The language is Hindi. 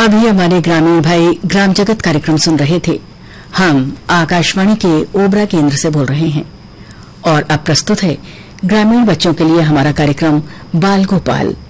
अभी हमारे ग्रामीण भाई ग्राम जगत कार्यक्रम सुन रहे थे। हम आकाशवाणी के ओबरा केंद्र से बोल रहे हैं और अब प्रस्तुत है ग्रामीण बच्चों के लिए हमारा कार्यक्रम बाल गोपाल।